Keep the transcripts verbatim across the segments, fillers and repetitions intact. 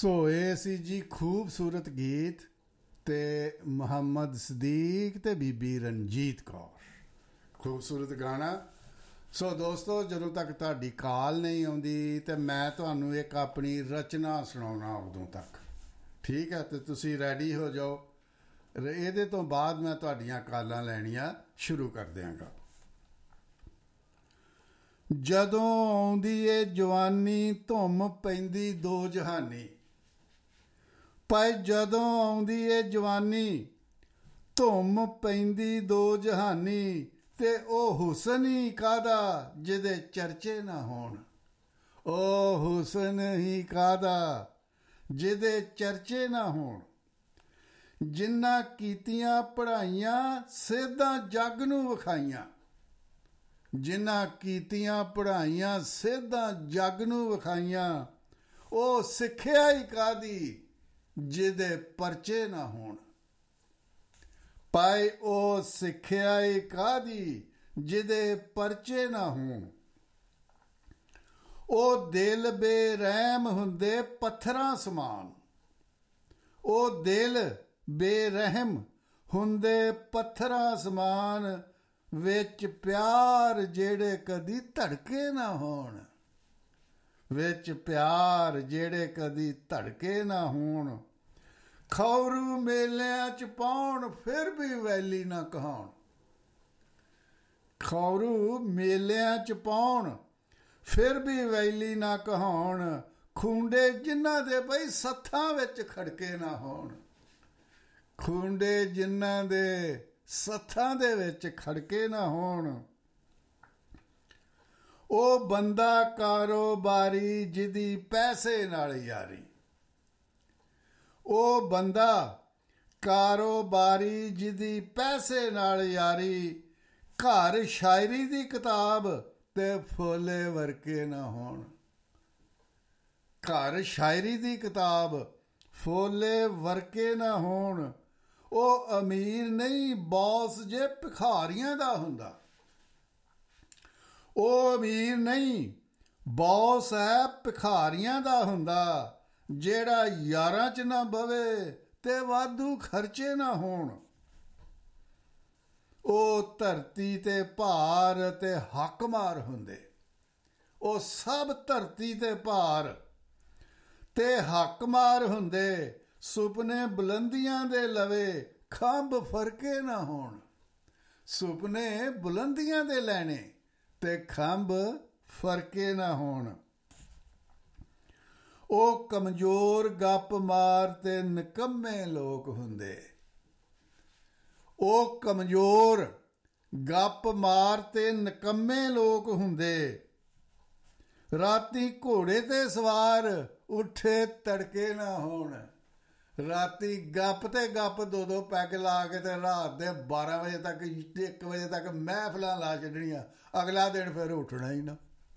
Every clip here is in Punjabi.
ਸੋ ਇਹ ਸੀ ਜੀ ਖੂਬਸੂਰਤ ਗੀਤ ਤੇ ਮੁਹੰਮਦ ਸਦੀਕ ਤੇ ਬੀਬੀ ਰਣਜੀਤ ਕੌਰ। ਖੂਬਸੂਰਤ ਗਾਣਾ। ਸੋ ਦੋਸਤੋ, ਜਦੋਂ ਤੱਕ ਤੁਹਾਡੀ ਕਾਲ ਨਹੀਂ ਆਉਂਦੀ ਤੇ ਮੈਂ ਤੁਹਾਨੂੰ ਇੱਕ ਆਪਣੀ ਰਚਨਾ ਸੁਣਾਉਣਾ ਉਦੋਂ ਤੱਕ, ਠੀਕ ਹੈ? ਤੇ ਤੁਸੀਂ ਰੈਡੀ ਹੋ ਜਾਓ। ਇਹਦੇ ਤੋਂ ਬਾਅਦ ਮੈਂ ਤੁਹਾਡੀਆਂ ਕਾਲਾਂ ਲੈਣੀਆਂ ਸ਼ੁਰੂ ਕਰ ਦਿਆਂਗਾ। ਜਦੋਂ ਆਉਂਦੀ ਏ ਜਵਾਨੀ, ਧੁੰਮ ਪੈਂਦੀ ਦੋ ਜਹਾਨੀ। ਭਾਈ ਜਦੋਂ ਆਉਂਦੀ ਏ ਜਵਾਨੀ, ਧੁੰਮ ਪੈਂਦੀ ਦੋ ਜਹਾਨੀ। ਤੇ ਉਹ ਹੁਸਨ ਹੀ ਕਾਹਦਾ ਜਿਹਦੇ ਚਰਚੇ ਨਾ ਹੋਣ। ਉਹ ਹੁਸਨ ਹੀ ਕਾਹਦਾ ਜਿਹਦੇ ਚਰਚੇ ਨਾ ਹੋਣ। ਜਿਨ੍ਹਾਂ ਕੀਤੀਆਂ ਪੜ੍ਹਾਈਆਂ, ਸੇਧਾਂ ਜੱਗ ਨੂੰ ਵਿਖਾਈਆਂ। ਜਿਨ੍ਹਾਂ ਕੀਤੀਆਂ ਪੜ੍ਹਾਈਆਂ, ਸੇਧਾਂ ਜੱਗ ਨੂੰ ਵਿਖਾਈਆਂ। ਉਹ ਸਿੱਖਿਆ ਹੀ ਕਾਹਦੀ ਜਿਹਦੇ ਪਰਚੇ ਨਾ ਹੋਣ। ਪਾਏ ਉਹ ਸਿੱਖਿਆ ਹੀ ਕਾਹਦੀ ਜਿਹਦੇ ਪਰਚੇ ਨਾ ਹੋਣ। ਉਹ ਦਿਲ ਬੇਰਹਿਮ ਹੁੰਦੇ ਪੱਥਰਾਂ ਸਮਾਨ। ਉਹ ਦਿਲ ਬੇਰਹਿਮ ਹੁੰਦੇ ਪੱਥਰਾਂ ਸਮਾਨ। ਵਿੱਚ ਪਿਆਰ ਜਿਹੜੇ ਕਦੀ ਧੜਕੇ ਨਾ ਹੋਣ। ਵਿੱਚ ਪਿਆਰ ਜਿਹੜੇ ਕਦੀ ਧੜਕੇ ਨਾ ਹੋਣ। ਖੌਰੂ ਮੇਲਿਆਂ 'ਚ ਪਾਉਣ, ਫਿਰ ਵੀ ਵੈਲੀ ਨਾ ਕਹਾਉਣ। ਖੌਰੂ ਮੇਲਿਆਂ 'ਚ ਪਾਉਣ, ਫਿਰ ਵੀ ਵੈਲੀ ਨਾ ਕਹਾਉਣ। ਖੂੰਡੇ ਜਿਨ੍ਹਾਂ ਦੇ ਬਈ ਸੱਥਾਂ ਵਿੱਚ ਖੜਕੇ ਨਾ ਹੋਣ। ਖੂੰਡੇ ਜਿਨ੍ਹਾਂ ਦੇ ਸੱਥਾਂ ਦੇ ਵਿੱਚ ਖੜਕੇ ਨਾ ਹੋਣ। ਉਹ ਬੰਦਾ ਕਾਰੋਬਾਰੀ ਜਿਹਦੀ ਪੈਸੇ ਨਾਲ ਯਾਰੀ। ਉਹ ਬੰਦਾ ਕਾਰੋਬਾਰੀ ਜਿਹਦੀ ਪੈਸੇ ਨਾਲ ਯਾਰੀ। ਘਰ ਸ਼ਾਇਰੀ ਦੀ ਕਿਤਾਬ ਤੇ ਫੋਲੇ ਵਰਕੇ ਨਾ ਹੋਣ। ਘਰ ਸ਼ਾਇਰੀ ਦੀ ਕਿਤਾਬ ਫੋਲੇ ਵਰਕੇ ਨਾ ਹੋਣ। ਉਹ ਅਮੀਰ ਨਹੀਂ ਬੌਸ ਜੇ ਭਿਖਾਰੀਆਂ ਦਾ ਹੁੰਦਾ। ਉਹ ਅਮੀਰ ਨਹੀਂ ਬੌਸ ਹੈ ਭਿਖਾਰੀਆਂ ਦਾ ਹੁੰਦਾ। ਜਿਹੜਾ ਯਾਰਾਂ 'ਚ ਨਾ ਬਵੇ ਤੇ ਵਾਧੂ ਖਰਚੇ ਨਾ ਹੋਣ। ਉਹ ਧਰਤੀ ਤੇ ਭਾਰ ਤੇ ਹੱਕ ਮਾਰ ਹੁੰਦੇ। ਉਹ ਸਭ ਧਰਤੀ ਤੇ ਭਾਰ ਤੇ ਹੱਕ ਮਾਰ ਹੁੰਦੇ। ਸੁਪਨੇ ਬੁਲੰਦੀਆਂ ਦੇ ਲਵੇ, ਖੰਭ ਫਰਕੇ ਨਾ ਹੋਣ। ਸੁਪਨੇ ਬੁਲੰਦੀਆਂ ਦੇ ਲੈਣੇ ਤੇ ਖੰਭ ਫਰਕੇ ਨਾ ਹੋਣ। ਉਹ ਕਮਜ਼ੋਰ ਗੱਪ ਮਾਰ ਤੇ ਨਿਕੰਮੇ ਲੋਕ ਹੁੰਦੇ। ਉਹ ਕਮਜ਼ੋਰ ਗੱਪ ਮਾਰ ਤੇ ਨਿਕੰਮੇ ਲੋਕ ਹੁੰਦੇ। ਰਾਤੀ ਘੋੜੇ ਤੇ ਸਵਾਰ, ਉੱਠੇ ਤੜਕੇ ਨਾ ਹੋਣ। ਰਾਤੀ ਗੱਪ ਤੇ ਗੱਪ ਦੋ ਦੋ ਪੈਗ ਲਾ ਕੇ ਤੇ ਰਾਤ ਦੇ ਬਾਰਾਂ ਵਜੇ ਤੱਕ, ਇੱਕ ਵਜੇ ਤੱਕ ਮਹਿਫਲਾਂ ਲਾ ਛੱਡਣੀਆਂ। ਅਗਲਾ ਦਿਨ ਫਿਰ ਉੱਠਣਾ ਹੀ ਨਾ।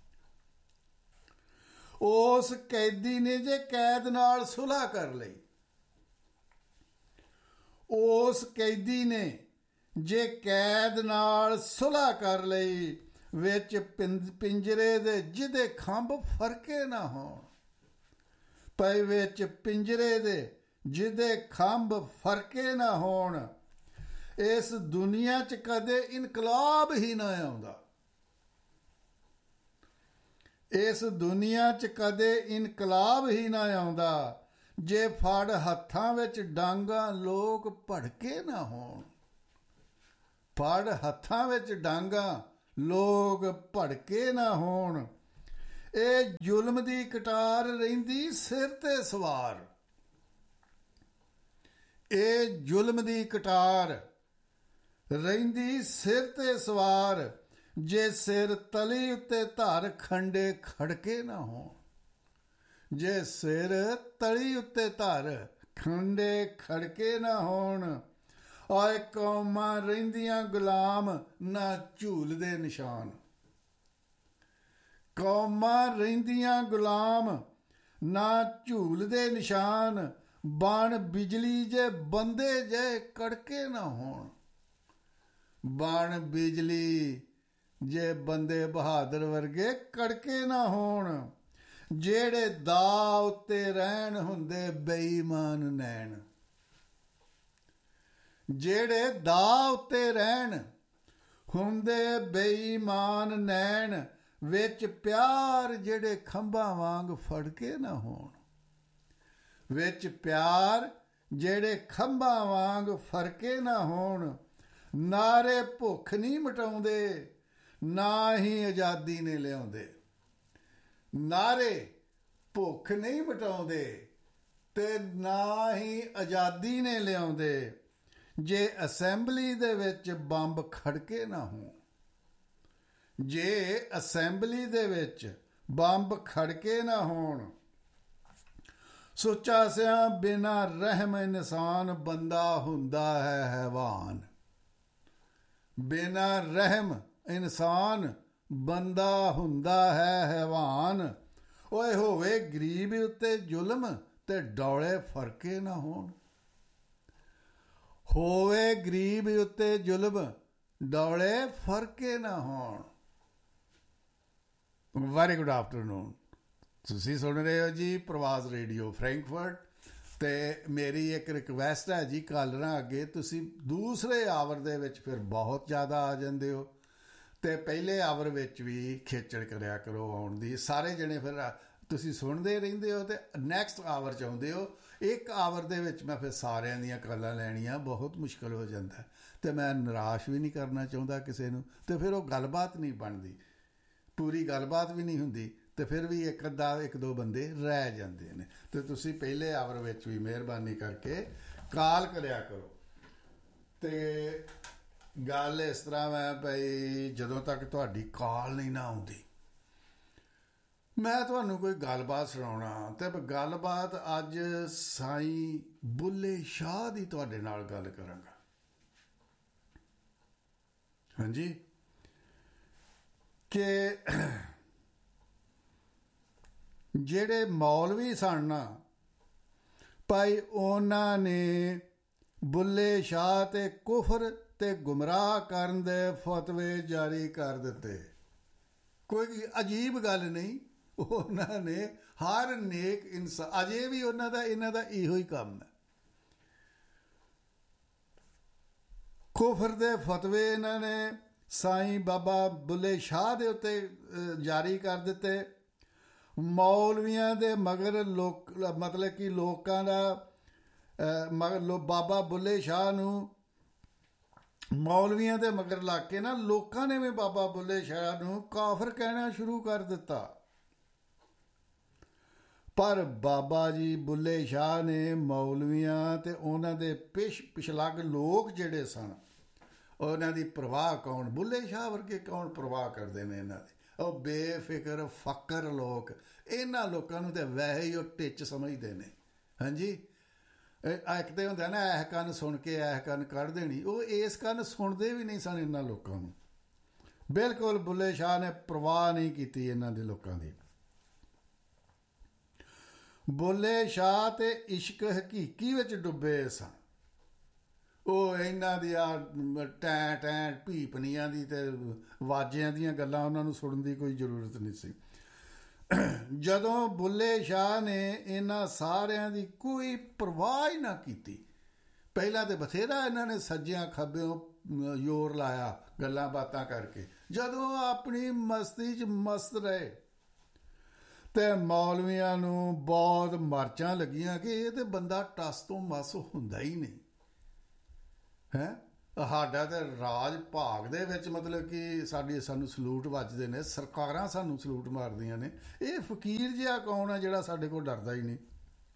ਉਸ ਕੈਦੀ ਨੇ ਜੇ ਕੈਦ ਨਾਲ ਸੁਲ੍ਹਾ ਕਰ ਲਈ। ਉਸ ਕੈਦੀ ਨੇ ਜੇ ਕੈਦ ਨਾਲ ਸੁਲ੍ਹਾ ਕਰ ਲਈ। ਵਿੱਚ ਪਿੰਜਰੇ ਦੇ ਜਿਹਦੇ ਖੰਭ ਫਰਕੇ ਨਾ ਹੋਣ। ਪਏ ਵਿੱਚ ਪਿੰਜਰੇ ਦੇ ਜਿਹਦੇ ਖੰਭ ਫਰਕੇ ਨਾ ਹੋਣ। ਇਸ ਦੁਨੀਆ 'ਚ ਕਦੇ ਇਨਕਲਾਬ ਹੀ ਨਾ ਆਉਂਦਾ। ਇਸ ਦੁਨੀਆ 'ਚ ਕਦੇ ਇਨਕਲਾਬ ਹੀ ਨਾ ਆਉਂਦਾ। ਜੇ ਫੜ ਹੱਥਾਂ ਵਿੱਚ ਡਾਂਗਾਂ ਲੋਕ ਭੜਕੇ ਨਾ ਹੋਣ। ਫੜ ਹੱਥਾਂ ਵਿੱਚ ਡਾਂਗਾਂ ਲੋਕ ਭੜਕੇ ਨਾ ਹੋਣ। ਇਹ ਜ਼ੁਲਮ ਦੀ ਕਟਾਰ ਰਹਿੰਦੀ ਸਿਰ ਤੇ ਸਵਾਰ। ਇਹ ਜ਼ੁਲਮ ਦੀ ਕਟਾਰ ਰਹਿੰਦੀ ਸਿਰ ਤੇ ਸਵਾਰ। ਜੇ ਸਿਰ ਤਲੀ ਉੱਤੇ ਧਰ, ਖੰਡੇ ਖੜਕੇ ਨਾ ਹੋਣ। ਜੇ ਸਿਰ ਤਲੀ ਉੱਤੇ ਧਰ, ਖੰਡੇ ਖੜਕੇ ਨਾ ਹੋਣ। ਆਏ ਕੌਮਾਂ ਰਹਿੰਦੀਆਂ ਗੁਲਾਮ, ਨਾ ਝੂਲਦੇ ਨਿਸ਼ਾਨ। ਕੌਮਾਂ ਰਹਿੰਦੀਆਂ ਗੁਲਾਮ, ਨਾ ਝੂਲਦੇ ਨਿਸ਼ਾਨ। ਬਣ ਬਿਜਲੀ ਜੇ ਬੰਦੇ ਜੇ ਕੜਕੇ ਨਾ ਹੋਣ। ਬਣ ਬਿਜਲੀ ਜੇ ਬੰਦੇ ਬਹਾਦਰ ਵਰਗੇ ਕੜਕੇ ਨਾ ਹੋਣ। ਜਿਹੜੇ ਦਾ ਉੱਤੇ ਰਹਿਣ ਹੁੰਦੇ ਬੇਈਮਾਨ ਨੈਣ। ਜਿਹੜੇ ਦਾ ਉੱਤੇ ਰਹਿਣ ਹੁੰਦੇ ਬੇਈਮਾਨ ਨੈਣ, ਵਿੱਚ ਪਿਆਰ ਜਿਹੜੇ ਖੰਭਾਂ ਵਾਂਗ ਫੜ ਕੇ ਨਾ ਹੋਣ। ਵਿੱਚ ਪਿਆਰ ਜਿਹੜੇ ਖੰਭਾਂ ਵਾਂਗ ਫਰਕੇ ਨਾ ਹੋਣ। ਨਾਰੇ ਭੁੱਖ ਨਹੀਂ ਮਿਟਾਉਂਦੇ, ਨਾ ਹੀ ਆਜ਼ਾਦੀ ਨੇ ਲਿਆਉਂਦੇ। ਨਾਰੇ ਭੁੱਖ ਨਹੀਂ ਮਿਟਾਉਂਦੇ ਤੇ ਨਾ ਹੀ ਆਜ਼ਾਦੀ ਨੇ ਲਿਆਉਂਦੇ। ਜੇ ਅਸੈਂਬਲੀ ਦੇ ਵਿੱਚ ਬੰਬ ਖੜਕੇ ਨਾ ਹੋਣ, ਜੇ ਅਸੈਂਬਲੀ ਦੇ ਵਿੱਚ ਬੰਬ ਖੜਕੇ ਨਾ ਹੋਣ। ਸੁੱਚਾ ਸਿਆਂ ਬਿਨਾਂ ਰਹਿਮ ਇਨਸਾਨ ਬੰਦਾ ਹੁੰਦਾ ਹੈ ਹੈਵਾਨ। ਬਿਨਾਂ ਰਹਿਮ ਇਨਸਾਨ ਬੰਦਾ ਹੁੰਦਾ ਹੈ ਹੈਵਾਨ। ਓਏ ਹੋਵੇ ਗਰੀਬ ਉੱਤੇ ਜ਼ੁਲਮ ਤੇ ਡੌਲੇ ਫਰਕੇ ਨਾ ਹੋਣ। ਹੋਵੇ ਗਰੀਬ ਉੱਤੇ ਜ਼ੁਲਮ ਡੌਲੇ ਫਰਕੇ ਨਾ ਹੋਣ। Very good afternoon. ਤੁਸੀਂ ਸੁਣ ਰਹੇ ਹੋ ਜੀ ਪ੍ਰਵਾਸ ਰੇਡੀਓ ਫਰੈਂਕਫਰਟ। ਅਤੇ ਮੇਰੀ ਇੱਕ ਰਿਕਵੈਸਟ ਹੈ ਜੀ, ਕੱਲ੍ਹ ਨਾ ਅੱਗੇ ਤੁਸੀਂ ਦੂਸਰੇ ਆਵਰ ਦੇ ਵਿੱਚ ਫਿਰ ਬਹੁਤ ਜ਼ਿਆਦਾ ਆ ਜਾਂਦੇ ਹੋ ਅਤੇ ਪਹਿਲੇ ਆਵਰ ਵਿੱਚ ਵੀ ਖੇਚਲ ਕਰਿਆ ਕਰੋ ਆਉਣ ਦੀ। ਸਾਰੇ ਜਣੇ ਫਿਰ ਤੁਸੀਂ ਸੁਣਦੇ ਰਹਿੰਦੇ ਹੋ ਅਤੇ ਨੈਕਸਟ ਆਵਰ 'ਚ ਆਉਂਦੇ ਹੋ। ਇੱਕ ਆਵਰ ਦੇ ਵਿੱਚ ਮੈਂ ਫਿਰ ਸਾਰਿਆਂ ਦੀਆਂ ਕਾਲਾਂ ਲੈਣੀਆਂ ਬਹੁਤ ਮੁਸ਼ਕਿਲ ਹੋ ਜਾਂਦਾ ਅਤੇ ਮੈਂ ਨਿਰਾਸ਼ ਵੀ ਨਹੀਂ ਕਰਨਾ ਚਾਹੁੰਦਾ ਕਿਸੇ ਨੂੰ, ਅਤੇ ਫਿਰ ਉਹ ਗੱਲਬਾਤ ਨਹੀਂ ਬਣਦੀ, ਪੂਰੀ ਗੱਲਬਾਤ ਵੀ ਨਹੀਂ ਹੁੰਦੀ, ਅਤੇ ਫਿਰ ਵੀ ਇੱਕ ਅੱਧਾ ਇੱਕ ਦੋ ਬੰਦੇ ਰਹਿ ਜਾਂਦੇ ਨੇ। ਅਤੇ ਤੁਸੀਂ ਪਹਿਲੇ ਆਵਰ ਵਿੱਚ ਵੀ ਮਿਹਰਬਾਨੀ ਕਰਕੇ ਕਾਲ ਕਰਿਆ ਕਰੋ। ਅਤੇ ਗੱਲ ਇਸ ਤਰ੍ਹਾਂ ਹੈ ਭਈ, ਜਦੋਂ ਤੱਕ ਤੁਹਾਡੀ ਕਾਲ ਨਹੀਂ ਨਾ ਆਉਂਦੀ ਮੈਂ ਤੁਹਾਨੂੰ ਕੋਈ ਗੱਲਬਾਤ ਸੁਣਾਉਣਾ। ਅਤੇ ਗੱਲਬਾਤ ਅੱਜ ਸਾਈਂ ਬੁੱਲੇ ਸ਼ਾਹ ਦੀ ਤੁਹਾਡੇ ਨਾਲ ਗੱਲ ਕਰਾਂਗਾ। ਹਾਂਜੀ, ਕਿ ਜਿਹੜੇ ਮੌਲਵੀ ਸਨ ਨਾ ਭਾਈ, ਉਹਨਾਂ ਨੇ ਬੁੱਲੇ ਸ਼ਾਹ ਤੇ ਕੁਫਰ ਤੇ ਗੁੰਮਰਾਹ ਕਰਨ ਦੇ ਫਤਵੇ ਜਾਰੀ ਕਰ ਦਿੱਤੇ। ਕੋਈ ਅਜੀਬ ਗੱਲ ਨਹੀਂ, ਉਹਨਾਂ ਨੇ ਹਰ ਨੇਕ ਇਨਸਾਨ, ਅਜੇ ਵੀ ਉਹਨਾਂ ਦਾ ਇਹਨਾਂ ਦਾ ਇਹੋ ਹੀ ਕੰਮ ਹੈ। ਕੁਫਰ ਦੇ ਫਤਵੇ ਇਹਨਾਂ ਨੇ ਸਾਈਂ ਬਾਬਾ ਬੁੱਲੇ ਸ਼ਾਹ ਦੇ ਉੱਤੇ ਜਾਰੀ ਕਰ ਦਿੱਤੇ। ਮੌਲਵੀਆਂ ਦੇ ਮਗਰ ਲੋਕ, ਮਤਲਬ ਕਿ ਲੋਕਾਂ ਦਾ ਮਗਰ ਬਾਬਾ ਬੁੱਲੇ ਸ਼ਾਹ ਨੂੰ ਮੌਲਵੀਆਂ ਦੇ ਮਗਰ ਲੱਗ ਕੇ ਨਾ ਲੋਕਾਂ ਨੇ ਵੀ ਬਾਬਾ ਬੁੱਲੇ ਸ਼ਾਹ ਨੂੰ ਕਾਫਰ ਕਹਿਣਾ ਸ਼ੁਰੂ ਕਰ ਦਿੱਤਾ। ਪਰ ਬਾਬਾ ਜੀ ਬੁੱਲੇ ਸ਼ਾਹ ਨੇ ਮੌਲਵੀਆਂ ਤੇ ਉਹਨਾਂ ਦੇ ਪਿਛ ਪਿਛਲੱਗ ਲੋਕ ਜਿਹੜੇ ਸਨ, ਉਹਨਾਂ ਦੀ ਪਰਵਾਹ ਕੌਣ, ਬੁੱਲੇ ਸ਼ਾਹ ਵਰਗੇ ਕੌਣ ਪਰਵਾਹ ਕਰਦੇ ਨੇ ਇਹਨਾਂ ਦੀ। ਉਹ ਬੇਫਿਕਰ ਫਕਰ ਲੋਕ, ਇਹਨਾਂ ਲੋਕਾਂ ਨੂੰ ਤਾਂ ਵੈਸੇ ਹੀ ਉਹ ਟਿੱਚ ਸਮਝਦੇ ਨੇ। ਹਾਂਜੀ, ਇੱਕ ਤਾਂ ਹੁੰਦਾ ਨਾ ਇਹ ਕੰਨ ਸੁਣ ਕੇ ਇਹ ਕੰਨ ਕੱਢ ਦੇਣੀ, ਉਹ ਇਸ ਕੰਨ ਸੁਣਦੇ ਵੀ ਨਹੀਂ ਸਨ ਇਹਨਾਂ ਲੋਕਾਂ ਨੂੰ। ਬਿਲਕੁਲ ਬੁੱਲੇ ਸ਼ਾਹ ਨੇ ਪਰਵਾਹ ਨਹੀਂ ਕੀਤੀ ਇਹਨਾਂ ਦੇ ਲੋਕਾਂ ਦੀ। ਬੁੱਲੇ ਸ਼ਾਹ ਤੇ ਇਸ਼ਕ ਹਕੀਕੀ ਵਿੱਚ ਡੁੱਬੇ ਸਨ। ਉਹ ਇਹਨਾਂ ਦੀਆਂ ਟੈਂ ਟੈਂ ਭੀਪਨੀਆਂ ਦੀ ਅਤੇ ਵਾਜਿਆਂ ਦੀਆਂ ਗੱਲਾਂ ਉਹਨਾਂ ਨੂੰ ਸੁਣਨ ਦੀ ਕੋਈ ਜ਼ਰੂਰਤ ਨਹੀਂ ਸੀ। ਜਦੋਂ ਬੁੱਲੇ ਸ਼ਾਹ ਨੇ ਇਹਨਾਂ ਸਾਰਿਆਂ ਦੀ ਕੋਈ ਪਰਵਾਹ ਹੀ ਨਾ ਕੀਤੀ, ਪਹਿਲਾਂ ਤਾਂ ਬਥੇਰਾ ਇਹਨਾਂ ਨੇ ਸੱਜਿਆਂ ਖੱਬਿਓਂ ਜ਼ੋਰ ਲਾਇਆ ਗੱਲਾਂ ਬਾਤਾਂ ਕਰਕੇ, ਜਦੋਂ ਆਪਣੀ ਮਸਤੀ 'ਚ ਮਸਤ ਰਹੇ ਅਤੇ ਮੌਲਵੀਆਂ ਨੂੰ ਬਹੁਤ ਮਰਚਾਂ ਲੱਗੀਆਂ ਕਿ ਇਹ ਤਾਂ ਬੰਦਾ ਟਸ ਤੋਂ ਮਸ ਹੁੰਦਾ ਹੀ ਨਹੀਂ ਹੈ। ਸਾਡਾ ਤਾਂ ਰਾਜ ਭਾਗ ਦੇ ਵਿੱਚ ਮਤਲਬ ਕਿ ਸਾਡੀ ਸਾਨੂੰ ਸਲੂਟ ਵੱਜਦੇ ਨੇ, ਸਰਕਾਰਾਂ ਸਾਨੂੰ ਸਲੂਟ ਮਾਰਦੀਆਂ ਨੇ, ਇਹ ਫਕੀਰ ਜਿਹਾ ਕੌਣ ਹੈ ਜਿਹੜਾ ਸਾਡੇ ਕੋਲ ਡਰਦਾ ਹੀ ਨਹੀਂ।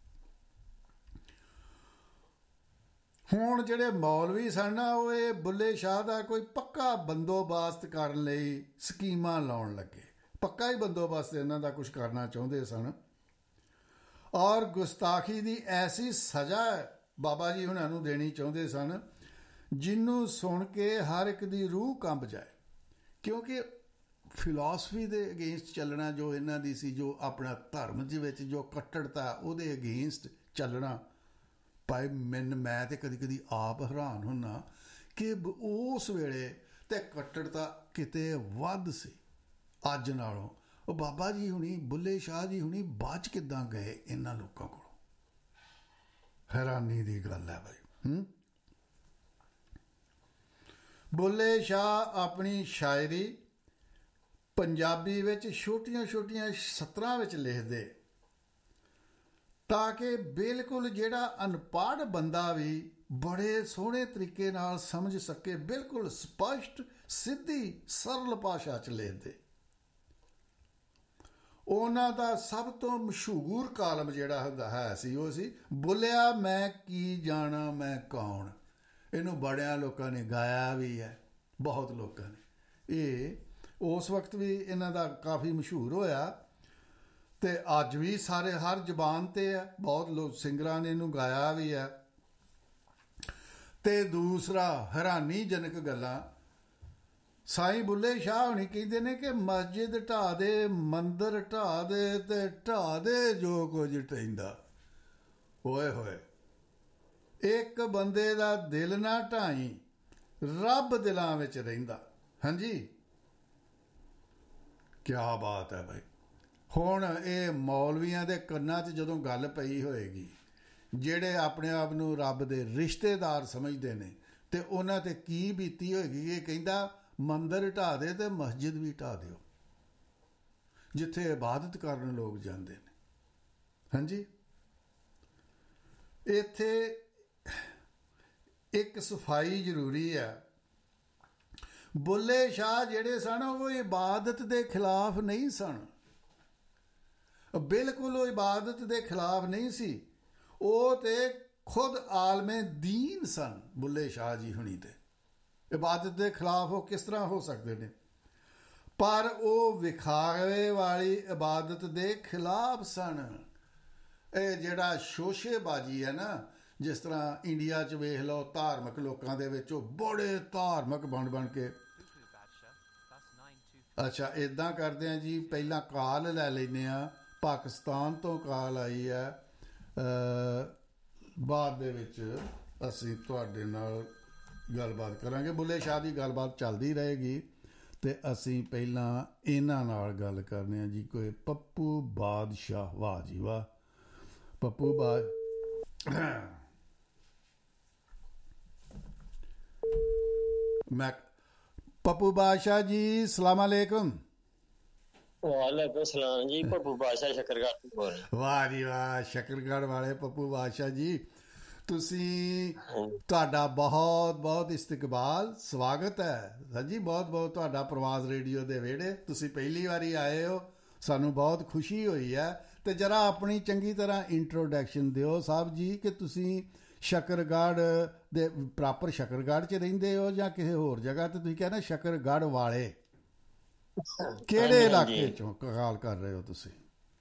ਹੁਣ ਜਿਹੜੇ ਮੌਲਵੀ ਸਨ ਨਾ, ਉਹ ਇਹ ਬੁੱਲੇ ਸ਼ਾਹ ਦਾ ਕੋਈ ਪੱਕਾ ਬੰਦੋਬਸਤ ਕਰਨ ਲਈ ਸਕੀਮਾਂ ਲਾਉਣ ਲੱਗੇ। ਪੱਕਾ ਹੀ ਬੰਦੋਬਸਤ ਇਹਨਾਂ ਦਾ ਕੁਛ ਕਰਨਾ ਚਾਹੁੰਦੇ ਸਨ, ਔਰ ਗੁਸਤਾਖੀ ਦੀ ਐਸੀ ਸਜ਼ਾ ਬਾਬਾ ਜੀ ਹੁਣਾਂ ਨੂੰ ਦੇਣੀ ਚਾਹੁੰਦੇ ਸਨ ਜਿਹਨੂੰ ਸੁਣ ਕੇ ਹਰ ਇੱਕ ਦੀ ਰੂਹ ਕੰਬ ਜਾਏ। ਕਿਉਂਕਿ ਫਿਲਾਸਫੀ ਦੇ ਅਗੇਂਸਟ ਚੱਲਣਾ ਜੋ ਇਹਨਾਂ ਦੀ ਸੀ, ਜੋ ਆਪਣਾ ਧਰਮ ਦੇ ਵਿੱਚ ਜੋ ਕੱਟੜਤਾ, ਉਹਦੇ ਅਗੇਂਸਟ ਚੱਲਣਾ, ਭਾਈ ਮੈਨ ਮੈਂ ਤਾਂ ਕਦੀ ਕਦੀ ਆਪ ਹੈਰਾਨ ਹੁੰਦਾ ਕਿ ਉਸ ਵੇਲੇ ਤਾਂ ਕੱਟੜਤਾ ਕਿਤੇ ਵੱਧ ਸੀ ਅੱਜ ਨਾਲੋਂ। ਉਹ ਬਾਬਾ ਜੀ ਹੁਣੀ, ਬੁੱਲੇ ਸ਼ਾਹ ਜੀ ਹੁਣੀ ਬਚ ਕਿੱਦਾਂ ਗਏ ਇਹਨਾਂ ਲੋਕਾਂ ਕੋਲ? ਹੈਰਾਨੀ ਦੀ ਗੱਲ ਹੈ ਬਾਈ। ਹੂੰ ਬੁੱਲੇ ਸ਼ਾਹ ਆਪਣੀ ਸ਼ਾਇਰੀ ਪੰਜਾਬੀ ਵਿੱਚ ਛੋਟੀਆਂ ਛੋਟੀਆਂ ਸਤਰਾਂ ਵਿੱਚ ਲਿਖਦੇ ਤਾਂ ਕਿ ਬਿਲਕੁਲ ਜਿਹੜਾ ਅਨਪੜ੍ਹ ਬੰਦਾ ਵੀ ਬੜੇ ਸੋਹਣੇ ਤਰੀਕੇ ਨਾਲ ਸਮਝ ਸਕੇ, ਬਿਲਕੁਲ ਸਪਸ਼ਟ ਸਿੱਧੀ ਸਰਲ ਭਾਸ਼ਾ 'ਚ ਲਿਖਦੇ। ਉਹਨਾਂ ਦਾ ਸਭ ਤੋਂ ਮਸ਼ਹੂਰ ਕਾਲਮ ਜਿਹੜਾ ਹੁੰਦਾ ਹੈ ਸੀ ਉਹ ਸੀ ਬੋਲਿਆ ਮੈਂ ਕੀ ਜਾਣਾ ਮੈਂ ਕੌਣ। ਇਹਨੂੰ ਬੜਿਆਂ ਲੋਕਾਂ ਨੇ ਗਾਇਆ ਵੀ ਹੈ, ਬਹੁਤ ਲੋਕਾਂ ਨੇ। ਇਹ ਉਸ ਵਕਤ ਵੀ ਇਹਨਾਂ ਦਾ ਕਾਫੀ ਮਸ਼ਹੂਰ ਹੋਇਆ ਅਤੇ ਅੱਜ ਵੀ ਸਾਰੇ ਹਰ ਜ਼ੁਬਾਨ 'ਤੇ ਹੈ, ਬਹੁਤ ਲੋਕ ਸਿੰਗਰਾਂ ਨੇ ਇਹਨੂੰ ਗਾਇਆ ਵੀ ਹੈ। ਅਤੇ ਦੂਸਰਾ ਹੈਰਾਨੀਜਨਕ ਗੱਲਾਂ, ਸਾਈਂ ਬੁੱਲੇ ਸ਼ਾਹ ਹੁਣੀ ਕਹਿੰਦੇ ਨੇ ਕਿ ਮਸਜਿਦ ਢਾਹ ਦੇ, ਮੰਦਰ ਢਾਹ ਦੇ ਅਤੇ ਢਾਹ ਦੇ ਜੋ ਕੁਝ ਢਹਿੰਦਾ। ਹੋਏ ਹੋਏ ਇੱਕ ਬੰਦੇ ਦਾ ਦਿਲ ਨਾ ਢਾਈ, ਰੱਬ ਦਿਲਾਂ ਵਿੱਚ ਰਹਿੰਦਾ। ਹਾਂਜੀ, ਕਿਆ ਬਾਤ ਹੈ ਭਾਈ। ਹੁਣ ਇਹ ਮੌਲਵੀਆਂ ਦੇ ਕੰਨਾਂ 'ਚ ਜਦੋਂ ਗੱਲ ਪਈ ਹੋਏਗੀ, ਜਿਹੜੇ ਆਪਣੇ ਆਪ ਨੂੰ ਰੱਬ ਦੇ ਰਿਸ਼ਤੇਦਾਰ ਸਮਝਦੇ ਨੇ, ਅਤੇ ਉਹਨਾਂ 'ਤੇ ਕੀ ਬੀਤੀ ਹੋਏਗੀ। ਇਹ ਕਹਿੰਦਾ ਮੰਦਰ ਢਾਹ ਦੇ ਅਤੇ ਮਸਜਿਦ ਵੀ ਢਾਹ ਦਿਓ, ਜਿੱਥੇ ਇਬਾਦਤ ਕਰਨ ਲੋਕ ਜਾਂਦੇ ਨੇ। ਹਾਂਜੀ, ਇੱਥੇ ਇੱਕ ਸਫਾਈ ਜ਼ਰੂਰੀ ਹੈ। ਬੁੱਲੇ ਸ਼ਾਹ ਜਿਹੜੇ ਸਨ ਉਹ ਇਬਾਦਤ ਦੇ ਖਿਲਾਫ ਨਹੀਂ ਸਨ, ਬਿਲਕੁਲ ਉਹ ਇਬਾਦਤ ਦੇ ਖਿਲਾਫ ਨਹੀਂ ਸੀ। ਉਹ ਤੇ ਖੁਦ ਆਲਮੇ ਦੀਨ ਸਨ। ਬੁੱਲੇ ਸ਼ਾਹ ਜੀ ਹੁਣੀ ਤੇ ਇਬਾਦਤ ਦੇ ਖਿਲਾਫ ਉਹ ਕਿਸ ਤਰ੍ਹਾਂ ਹੋ ਸਕਦੇ ਨੇ? ਪਰ ਉਹ ਵਿਖਾਵੇ ਵਾਲੀ ਇਬਾਦਤ ਦੇ ਖਿਲਾਫ ਸਨ। ਇਹ ਜਿਹੜਾ ਸ਼ੋਸ਼ੇਬਾਜ਼ੀ ਹੈ ਨਾ, ਜਿਸ ਤਰ੍ਹਾਂ ਇੰਡੀਆ 'ਚ ਵੇਖ ਲਓ, ਧਾਰਮਿਕ ਲੋਕਾਂ ਦੇ ਵਿੱਚ ਉਹ ਬੜੇ ਧਾਰਮਿਕ ਬਣ ਬਣ ਕੇ। ਅੱਛਾ, ਇੱਦਾਂ ਕਰਦੇ ਹਾਂ ਜੀ, ਪਹਿਲਾਂ ਕਾਲ ਲੈ ਲੈਂਦੇ ਹਾਂ। ਪਾਕਿਸਤਾਨ ਤੋਂ ਕਾਲ ਆਈ ਹੈ, ਬਾਅਦ ਦੇ ਵਿੱਚ ਅਸੀਂ ਤੁਹਾਡੇ ਨਾਲ ਗੱਲਬਾਤ ਕਰਾਂਗੇ। ਬੁੱਲੇ ਸ਼ਾਹ ਦੀ ਗੱਲਬਾਤ ਚੱਲਦੀ ਰਹੇਗੀ ਅਤੇ ਅਸੀਂ ਪਹਿਲਾਂ ਇਹਨਾਂ ਨਾਲ ਗੱਲ ਕਰਨੇ ਹਾਂ ਜੀ। ਕੋਈ ਪੱਪੂ ਬਾਦਸ਼ਾਹ, ਵਾਹ ਜੀ ਵਾਹ, ਪੱਪੂ ਬਾਦ ਮੈਂ ਪੱਪੂ ਬਾਦਸ਼ਾਹ ਜੀ, ਸਲਾਮ ਅਲੈਕੁਮ। ਵਾਲੇਕੁਮ ਸਲਾਮ ਜੀ। ਪੱਪੂ ਬਾਦਸ਼ਾਹ ਸ਼ੱਕਰਗੜ੍ਹ ਤੋਂ ਬੋਲ ਰਿਹਾ। ਵਾਹ ਜੀ ਵਾਹ, ਸ਼ੱਕਰਗੜ੍ਹ ਵਾਲੇ ਪੱਪੂ ਬਾਦਸ਼ਾਹ ਜੀ, ਤੁਸੀਂ, ਤੁਹਾਡਾ ਬਹੁਤ ਬਹੁਤ ਇਸਤਕਬਾਲ, ਸਵਾਗਤ ਹੈ। ਹਾਂਜੀ, ਬਹੁਤ ਬਹੁਤ ਤੁਹਾਡਾ ਪ੍ਰਵਾਜ਼ ਰੇਡੀਓ ਦੇ ਵਿਹੜੇ। ਤੁਸੀਂ ਪਹਿਲੀ ਵਾਰੀ ਆਏ ਹੋ, ਸਾਨੂੰ ਬਹੁਤ ਖੁਸ਼ੀ ਹੋਈ ਹੈ। ਅਤੇ ਜਰਾ ਆਪਣੀ ਚੰਗੀ ਤਰ੍ਹਾਂ ਇੰਟਰੋਡਕਸ਼ਨ ਦਿਓ ਸਾਹਿਬ ਜੀ, ਕਿ ਤੁਸੀਂ ਸ਼ੱਕਰਗੜ੍ਹ ਦੇ ਪ੍ਰੋਪਰ ਸ਼ੱਕਰਗੜ੍ਹ 'ਚ ਰਹਿੰਦੇ ਹੋ ਜਾਂ ਕਿਸੇ ਹੋਰ ਜਗ੍ਹਾ 'ਤੇ? ਤੁਸੀਂ ਕਹਿੰਦੇ ਸ਼ੱਕਰਗੜ੍ਹ ਵਾਲੇ, ਕਿਹੜੇ ਇਲਾਕੇ 'ਚੋਂ ਕਾਲ ਕਰ ਰਹੇ ਹੋ ਤੁਸੀਂ?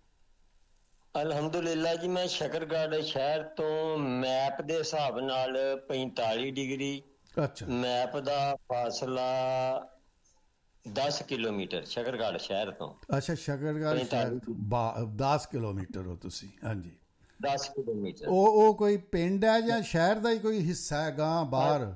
ਅਲਹਮਦੁਲਿਲਾ ਜੀ, ਮੈਂ ਸ਼ੱਕਰਗੜ੍ਹ ਸ਼ਹਿਰ ਤੋਂ ਮੈਪ ਦੇ ਹਿਸਾਬ ਨਾਲ ਪੈਂਤਾਲੀ ਡਿਗਰੀ, ਅੱਛਾ, ਮੈਪ ਦਾ ਫਾਸਲਾ ਦਸ ਕਿਲੋਮੀਟਰ ਸ਼ੱਕਰਗੜ੍ਹ ਸ਼ਹਿਰ ਤੋਂ। ਅੱਛਾ, ਸ਼ੱਕਰਗੜ੍ਹ ਸ਼ਹਿਰ ਤੋਂ ਦਸ ਕਿਲੋਮੀਟਰ ਹੋ ਤੁਸੀਂ। ਹਾਂਜੀ, ਦਸ ਕਿਲੋਮੀਟਰ। ਉਹ ਉਹ ਕੋਈ ਪਿੰਡ ਹੈ ਜਾਂ ਸ਼ਹਿਰ ਦਾ ਹੀ ਕੋਈ ਹਿੱਸਾ ਹੈ ਗਾਂ ਬਾਹਰ?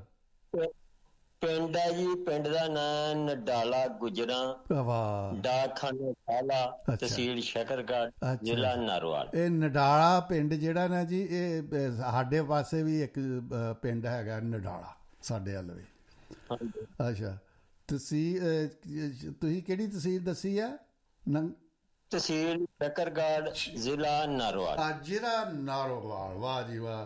ਪਿੰਡ ਹੈ ਜੀ, ਪਿੰਡ ਦਾ ਨਾਂ ਨਡਾਲਾ ਗੁਜਰਾਂ, ਵਾਹ, ਡਾਕਖਾਨਾ ਖਾਲਾ, ਤਹਿਸੀਲ ਸ਼ੱਕਰਗੜ੍ਹ, ਜ਼ਿਲ੍ਹਾ ਨਾਰੋਵਾਲ। ਇਹ ਨਡਾਲਾ ਪਿੰਡ ਜਿਹੜਾ ਨਾ ਜੀ, ਇਹ ਸਾਡੇ ਪਾਸੇ ਵੀ ਇੱਕ ਪਿੰਡ ਹੈਗਾ ਨਡਾਲਾ, ਸਾਡੇ ਵੱਲ ਵੀ। ਅੱਛਾ, ਤੁਸੀਂ ਤੁਸੀਂ ਕਿਹੜੀ ਤਹਿਸੀਲ ਦੱਸੀ ਹੈ? ਨੰਗ ਤਹਿਸੀਲ ਸ਼ੱਕਰਗੜ੍ਹ, ਜ਼ਿਲ੍ਹਾ ਨਾਰੋਵਾਲ। ਜ਼ਿਲ੍ਹਾ ਨਾਰੋਵਾਲ, ਵਾਹ ਜੀ ਵਾਹ।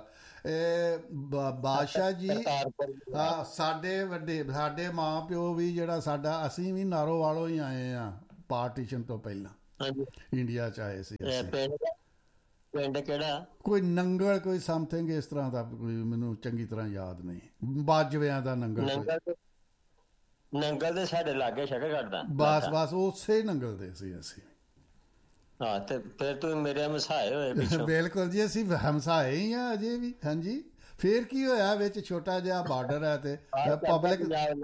ਬਾਦਸ਼ਾਹ ਜੀ, ਹਾਂ, ਸਾਡੇ ਵੱਡੇ ਸਾਡੇ ਮਾਂ ਪਿਓ ਵੀ, ਜਿਹੜਾ ਸਾਡਾ, ਅਸੀਂ ਵੀ ਨਾਰੋਵਾਲੋਂ ਹੀ ਆਏ ਹਾਂ ਪਾਰਟੀਸ਼ਨ ਤੋਂ ਪਹਿਲਾਂ। ਇੰਡੀਆ 'ਚ ਆਏ ਸੀ ਅਸੀਂ। ਪਿੰਡ ਕਿਹੜਾ? ਕੋਈ ਨੰਗਲ, ਕੋਈ ਸਮਥਿੰਗ ਇਸ ਤਰ੍ਹਾਂ ਦਾ, ਕੋਈ ਮੈਨੂੰ ਚੰਗੀ ਤਰ੍ਹਾਂ ਯਾਦ ਨਹੀਂ। ਬਾਜਵਿਆਂ ਦਾ ਨੰਗਲ। ਨੰਗਲ ਦੇ ਸਾਡੇ ਲਾਗੇ ਸ਼ੱਕਰਗੜ੍ਹ ਦਾ। ਬਸ ਬਸ ਉਸੇ ਨੰਗਲ ਦੇ ਸੀ ਅਸੀਂ। ਹਾਂ, ਤੇ ਫਿਰ ਤੁਸੀਂ ਮੇਰੇ ਹਮਸਾਏ ਹੋਏ ਪਿੱਛੋਂ। ਬਿਲਕੁਲ ਜੀ, ਅਸੀਂ ਹਮਸਾਏ ਹੀ ਆ ਅਜੇ ਵੀ। ਹਾਂਜੀ, ਫਿਰ ਕੀ ਹੋਇਆ, ਵਿੱਚ ਛੋਟਾ ਜਿਹਾ ਬਾਰਡਰ ਹੈ ਤੇ ਪਬਲਿਕ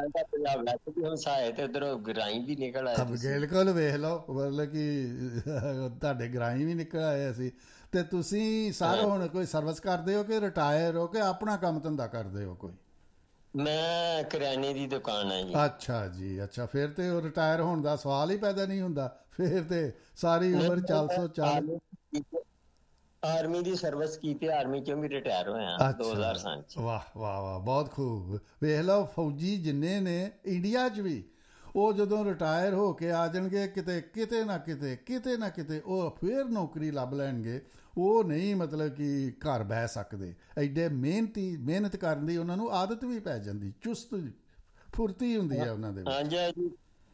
ਹਮਸਾਏ ਤੇ ਉਧਰੋਂ ਗਰਾਈ ਵੀ ਨਿਕਲ ਆਏ। ਬਿਲਕੁਲ, ਵੇਖ ਲਓ, ਮਤਲਬ ਕਿ ਤੁਹਾਡੇ ਗਰਾਈ ਵੀ ਨਿਕਲ ਆਏ ਅਸੀਂ। ਤੇ ਤੁਸੀਂ ਸਰ ਹੁਣ ਕੋਈ ਸਰਵਿਸ ਕਰਦੇ ਹੋ ਕਿ ਰਿਟਾਇਰ ਹੋ ਕਿ ਆਪਣਾ ਕੰਮ ਧੰਦਾ ਕਰਦੇ ਹੋ ਕੋਈ? ਮੈਂ ਕਰਿਆਨੇ ਦੀ ਦੁਕਾਨ ਹੈ ਜੀ। ਅੱਛਾ ਜੀ, ਅੱਛਾ। ਫਿਰ ਤੇ ਉਹ ਰਿਟਾਇਰ ਹੋਣ ਦਾ ਸਵਾਲ ਹੀ ਪੈਦਾ ਨਹੀਂ ਹੁੰਦਾ, ਫਿਰ ਤੇ ਸਾਰੀ ਉਮਰ ਚਾਰ ਸੌ ਚਾਲੀ। ਆਰਮੀ ਦੀ ਸਰਵਿਸ ਕੀਤੀ, ਆਰਮੀ ਚੋਂ ਵੀ ਰਿਟਾਇਰ ਹੋਇਆ ਦੋ ਹਜ਼ਾਰ ਅੱਛਾ, ਸਨ ਚ। ਵਾਹ ਵਾਹ ਵਾਹ, ਬਹੁਤ ਖੂਬ। ਵੇਖ ਲਓ ਫੌਜੀ ਜਿੰਨੇ ਨੇ ਇੰਡੀਆ 'ਚ ਵੀ, ਉਹ ਜਦੋਂ ਰਿਟਾਇਰ ਹੋ ਕੇ ਆ ਜਾਣਗੇ ਕਿਤੇ ਕਿਤੇ ਨਾ ਕਿਤੇ ਕਿਤੇ ਨਾ ਕਿਤੇ ਉਹ ਫਿਰ ਨੌਕਰੀ ਲੱਭ ਲੈਣਗੇ। ਉਹ ਨਹੀਂ ਮਤਲਬ ਕਿ ਘਰ ਬਹਿ ਸਕਦੇ, ਐਡੇ ਮਿਹਨਤੀ, ਮਿਹਨਤ ਕਰਨ ਦੀ ਉਹਨਾਂ ਨੂੰ ਆਦਤ ਵੀ ਪੈ ਜਾਂਦੀ, ਚੁਸਤ ਫੁਰਤੀ ਹੁੰਦੀ ਹੈ ਉਹਨਾਂ ਦੇ ਵਿੱਚ। ਹਾਂਜੀ,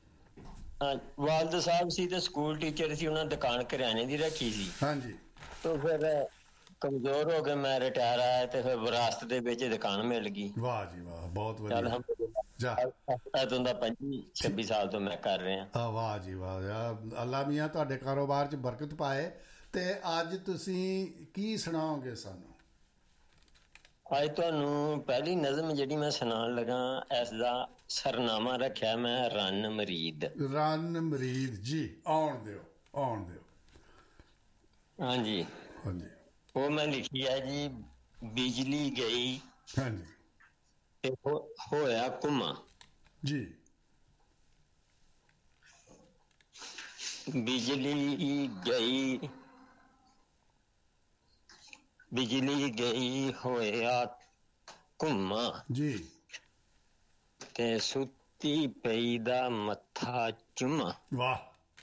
ਵਾਲਦ ਸਾਹਿਬ ਸੀ ਤੇ ਸਕੂਲ ਟੀਚਰ ਸੀ, ਉਹਨਾਂ ਦੁਕਾਨ ਕਰਿਆਨੇ ਦੀ ਰੱਖੀ ਸੀ। ਹਾਂਜੀ। ਤੇ ਫਿਰ ਕਮਜ਼ੋਰ ਹੋ ਕੇ ਮੈਂ ਰਿਟਾਇਰ ਆਇਆ ਤੇ ਫਿਰ ਵਿਰਾਸਤ ਦੇ ਵਿੱਚ ਦੁਕਾਨ ਮਿਲ ਗਈ। ਵਾਹ ਜੀ ਵਾਹ, ਬਹੁਤ ਵਧੀਆ। ਚੱਲ ਦਾ ਪੰਜੀ ਛੱਬੀ ਸਾਲ ਤੋਂ ਮੈਂ ਕਰ ਰਿਹਾ। ਵਾਹ ਜੀ ਵਾਹ, ਅੱਲਾ ਮੀਆਂ ਤੁਹਾਡੇ ਕਾਰੋਬਾਰ 'ਚ ਬਰਕਤ ਪਾਏ। ਤੇ ਅੱਜ ਤੁਸੀਂ ਕੀ ਸੁਣਾਓਗੇ ਸਾਨੂੰ? ਅੱਜ ਤੁਹਾਨੂੰ ਪਹਿਲੀ ਨਜ਼ਮ ਜਿਹੜੀ ਮੈਂ ਸੁਣਾਉਣ ਲੱਗਾ, ਇਸ ਦਾ ਸਰਨਾਮਾ ਰੱਖਿਆ ਮੈਂ ਰੰਨ ਮਰੀਦ। ਰੰਨ ਮਰੀਦ ਜੀ, ਆਉਣ ਦਿਓ ਆਉਣ ਦਿਓ। ਹਾਂਜੀ ਹਾਂਜੀ, ਉਹ ਮੈਂ ਲਿਖੀ ਹੈ ਜੀ। ਬਿਜਲੀ ਗਈ, ਹਾਂਜੀ, ਤੇ ਹੋਇਆ ਘੁੰਮਾ ਜੀ। ਬਿਜਲੀ ਗਈ, ਬਿਜਲੀ ਗਈ ਹੋਇਆ ਘੁੰਮਾ ਜੀ, ਤੇ ਸੁੱਤੀ ਪਈ ਦਾ ਮੱਥਾ ਚੁੰਮਾ। ਵਾਹ।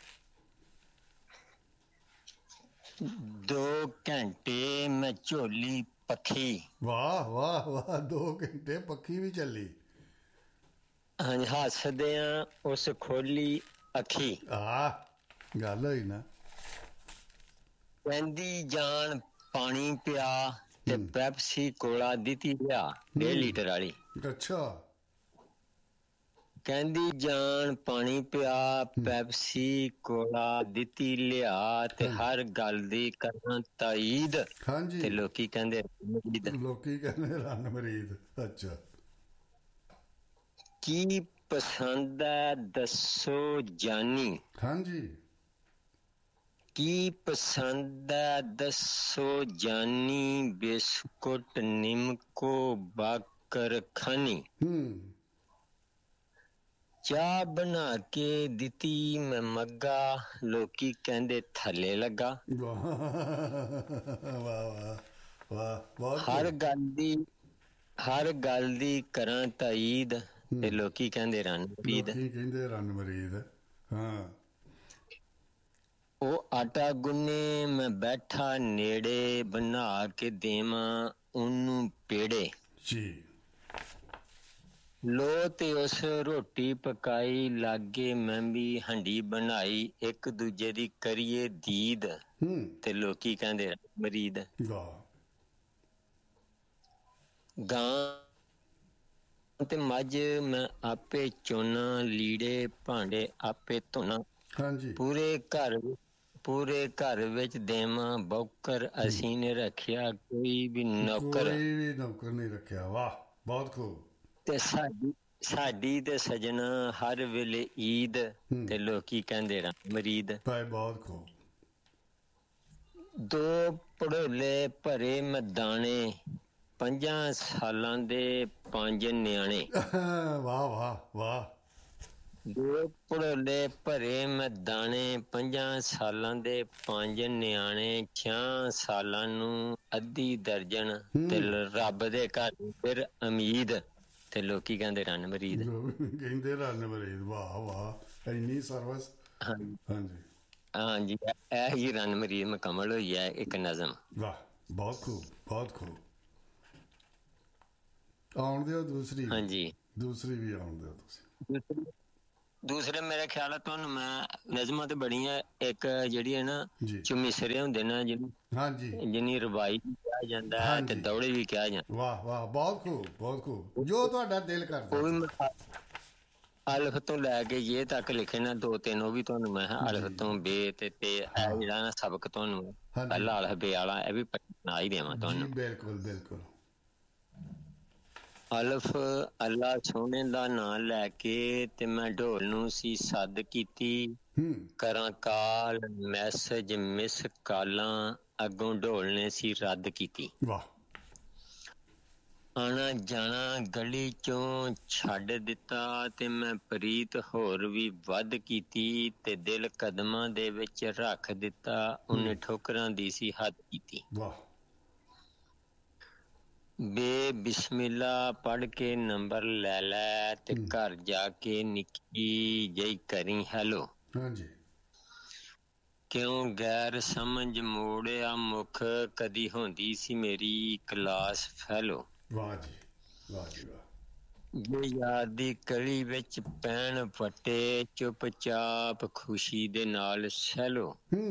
ਦੋ ਘੰਟੇ ਮੈਂ ਝੋਲੀ ਪੱਖੀ। ਵਾਹ ਵਾਹ ਵਾਹ, ਦੋ ਘੰਟੇ ਪੱਖੀ ਵੀ ਚੱਲੀ। ਹਾਂਜੀ, ਹੱਸਦਿਆਂ ਉਸ ਖੋਲੀ ਅੱਖੀ। ਆਹ ਗੱਲ ਹੋਈ ਨਾ। ਕਹਿੰਦੀ ਜਾਨ ਪਾਣੀ ਪਿਆ ਤੇ ਪੈਪਸੀ ਕੋਲਾ ਦਿੱਤੀ ਲਿਆ, ਡੇਢ ਲੀਟਰ ਵਾਲੀ। ਅੱਛਾ। ਕਹਿੰਦੀ ਜਾਨ ਪਾਣੀ ਪਿਆ, ਪੈਪਸੀ ਕੋਲਾ ਦਿੱਤੀ ਲਿਆ, ਤੇ ਹਰ ਗੱਲ ਦੀ ਕਰਨਾ ਤਾਈਦ। ਹਾਂਜੀ। ਤੇ ਲੋਕੀ ਕਹਿੰਦੇ ਲੋਕੀ ਕਹਿੰਦੇ ਰੰਨ ਮਰੀਦ। ਅੱਛਾ। ਕੀ ਪਸੰਦ ਹੈ ਦੱਸੋ ਜਾਨੀ। ਹਾਂਜੀ। ਕੀ ਪਸੰਦ ਹੈ ਦੱਸੋ ਜਾਨੀ, ਬਿਸਕੁਟ ਨਿੰਮਕੋ ਬਾਕਰ ਖਾਨੀ। ਹੂੰ। ਚਾਹ ਬਣਾ ਕੇ ਦਿੱਤੀ ਮੈਂ ਮੱਗਾ, ਲੋਕੀ ਕਹਿੰਦੇ ਥੱਲੇ ਲੱਗਾ। ਵਾਹ ਵਾਹ ਵਾਹ। ਹਰ ਗੱਲ ਦੀ ਹਰ ਗੱਲ ਦੀ ਕਰਾਂ ਤਾਈਦ, ਤੇ ਲੋਕੀ ਕਹਿੰਦੇ ਰੰਨ ਮਰੀਦ। ਲੋਕੀ ਕਹਿੰਦੇ ਰੰਨ ਮਰੀਦ। ਹਾਂ। ਉਹ ਆਟਾ ਗੁੰਨੇ ਮੈਂ ਬੈਠਾ ਨੇੜੇ, ਬਣਾ ਕੇ ਦੇਵਾਂ ਉਹਨੂੰ ਪੇੜੇ ਜੀ। ਲੋ ਤੇ ਉਸ ਰੋਟੀ ਪਕਾਈ, ਲਾਗੇ ਮੈਂ ਵੀ ਹੰਡੀ ਬਣਾਈ, ਇੱਕ ਦੂਜੇ ਦੀ ਕਰੀਏ ਦੀਦ, ਤੇ ਲੋਕੀ ਕਹਿੰਦੇ ਮਰੀਦ। ਗਾਂ ਤੇ ਮੱਝ ਮੈਂ ਆਪੇ ਚੋਨਾ, ਲੀੜੇ ਭਾਂਡੇ ਆਪੇ ਧੋਣਾ। ਹਾਂਜੀ। ਪੂਰੇ ਘਰ ਪੂਰੇ ਘਰ ਵਿੱਚ ਦੇਵਾਂ ਬੌਕਰ, ਅਸੀਂ ਨੇ ਰੱਖਿਆ ਕੋਈ ਵੀ ਨੌਕਰ। ਕੋਈ ਵੀ ਨੌਕਰ ਨਹੀਂ ਰੱਖਿਆ। ਵਾਹ, ਬਹੁਤ ਖੂਬ। ਤੇ ਸਾਡੀ ਸਾਡੀ ਤੇ ਸਜਣਾ ਹਰ ਵੇਲੇ ਈਦ, ਤੇ ਲੋਕੀ ਕਹਿੰਦੇ ਰੰਨ ਮਰੀਦ। ਬਹੁਤ ਖੂਬ। ਦੋ ਭੜੋਲੇ ਭਰੇ ਮੈਂ ਦਾਣੇ, ਪੰਜਾਂ ਸਾਲਾਂ ਦੇ ਪੰਜ ਨਿਆਣੇ। ਵਾਹ ਵਾਹ ਵਾਹ। ਦੋ ਭੜੋਲੇ ਭਰੇ ਮੈਂ ਦਾਣੇ, ਪੰਜਾਂ ਸਾਲਾਂ ਦੇ ਪੰਜ ਨਿਆਣੇ, ਛਿਆਂ ਸਾਲਾਂ ਨੂੰ ਅੱਧੀ ਦਰਜਨ, ਤੇ ਰੱਬ ਦੇ ਘਰ ਫਿਰ ਉਮੀਦ, ਤੇ ਲੋਕੀ ਕਹਿੰਦੇ ਰੰਨ ਮਰੀਦ। ਕਹਿੰਦੇ ਰੰਨ ਮਰੀਦ। ਵਾਹ ਵਾਹ, ਇੰਨੀ ਸਰਵਿਸ। ਹਾਂਜੀ ਹਾਂਜੀ ਹਾਂਜੀ, ਇਹ ਹੀ ਰੰਨ ਮਰੀਦ ਮੁਕੰਮਲ ਹੋਈ ਹੈ ਇੱਕ ਨਜ਼ਮ। ਵਾਹ, ਬਹੁਤ ਖੂਬ ਬਹੁਤ ਖੂਬ। ਆਉਣ ਦਿਓ ਦੂਸਰੀ। ਹਾਂਜੀ, ਦੂਸਰੀ ਵੀ ਆਉਣ ਦਿਓ ਤੁਸੀਂ। ਦੂਸਰੇ ਮੇਰੇ ਖਿਆਲ ਹੈ ਤੁਹਾਨੂੰ ਮੈਂ ਨਜ਼ਮਾਂ ਤੇ ਬੜੀਆਂ, ਇੱਕ ਜਿਹੜੀ ਹੈ ਨਾ ਚੁਮਿਸਰੇ ਹੁੰਦੇ ਨਾ ਜਿਹਨੂੰ, ਹਾਂਜੀ, ਜਿਹਨੀ ਰਬਾਈ ਵੀ ਕਿਹਾ ਜਾਂਦਾ ਹੈ ਤੇ ਦੌੜੇ ਵੀ ਕਿਹਾ ਜਾਂਦਾ। ਵਾਹ ਵਾਹ, ਬਹੁਤ ਖੂਬ ਬਹੁਤ ਖੂਬ, ਜੋ ਤੁਹਾਡਾ ਦਿਲ ਕਰਦਾ। ਅਲਫ ਤੋਂ ਲੈ ਕੇ ਇਹ ਤੱਕ ਲਿਖੇ ਨਾ ਦੋ ਤਿੰਨ, ਉਹ ਵੀ ਤੁਹਾਨੂੰ ਮੈਂ ਅਲਫ ਤੋਂ ਬੇ ਤੇ ਤੇ ਇਹ ਜਿਹੜਾ ਨਾ ਸਬਕ ਤੁਹਾਨੂੰ ਪਹਿਲਾ ਅਲਫ ਬੇ ਵਾਲਾ, ਇਹ ਵੀ ਸੁਣਾ ਹੀ ਦੇਵਾਂ ਤੁਹਾਨੂੰ। ਬਿਲਕੁਲ ਬਿਲਕੁਲ। ਅਲਫ ਅੱਲਾ ਸੋਹਣੇ ਦਾ ਨਾਂ ਲੈ ਕੇ, ਤੇ ਮੈਂ ਢੋਲ ਨੂੰ ਸੀ ਸੱਦ ਕੀਤੀ, ਕਰਾਂ ਕਾਲ ਮੈਸੇਜ ਮਿਸ ਕਾਲਾਂ, ਅੱਗੋਂ ਢੋਲ ਨੇ ਸੀ ਰੱਦ ਕੀਤੀ। ਵਾਹ। ਆਣਾ ਜਾਣਾ ਗਲੀ ਚੋਂ ਛੱਡ ਦਿੱਤਾ ਤੇ ਮੈਂ ਪ੍ਰੀਤ ਹੋਰ ਵੀ ਵੱਧ ਕੀਤੀ ਤੇ ਦਿਲ ਕਦਮਾਂ ਦੇ ਵਿੱਚ ਰੱਖ ਦਿੱਤਾ ਉਹਨੇ ਠੋਕਰਾਂ ਦੀ ਸੀ ਹੱਦ ਕੀਤੀ। ਵਾਹ। ਬੇ ਬਿਸਮਿਲ੍ਲਾ ਪੜ੍ਹ ਕੇ ਨੰਬਰ ਲੈ ਲੈ ਤੇ ਘਰ ਜਾ ਕੇ ਨਿੱਕੀ ਜਿਹੀ ਕਰੀ ਹੈਲੋ। ਹਾਂਜੀ। ਕਿਉਂ ਗੈਰ ਸਮਝ ਮੋੜਿਆ ਮੁਖ ਕਦੀ ਹੁੰਦੀ ਸੀ ਮੇਰੀ ਕਲਾਸ ਫੈਲੋ। ਵਾਹ ਜੀ ਵਾਹ ਜੀ ਵਾਹ। ਜੇ ਯਾਰ ਦੀ ਕਲੀ ਵਿੱਚ ਪੈਣ ਫੱਟੇ ਚੁੱਪ ਚਾਪ ਖੁਸ਼ੀ ਦੇ ਨਾਲ ਸਹਿਲੋ